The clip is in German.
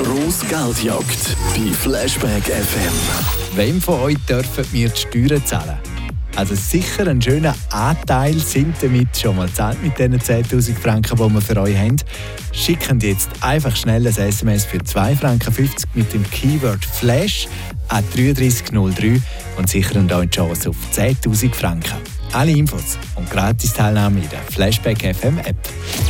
grosse Geldjagd bei Flashback FM. Wem von euch dürfen wir die Steuern zahlen? Also sicher einen schönen Anteil sind damit schon mal gezahlt mit diesen 10'000 Franken, die wir für euch haben. Schicken jetzt einfach schnell ein SMS für 2,50 Franken mit dem Keyword Flash an 3303 und sichern euch die Chance auf 10'000 Franken. Alle Infos und Gratis-Teilnahme in der Flashback FM App.